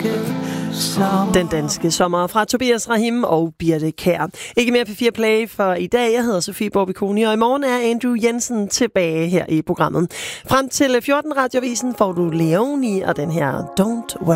Den danske sommer fra Tobias Rahim og Birte Kjær. Ikke mere P4 Play for i dag. Jeg hedder Sofie Borbikoni, og i morgen er Andrew Jensen tilbage her i programmet. Frem til 14 Radioavisen får du Leonie og den her Don't Worry.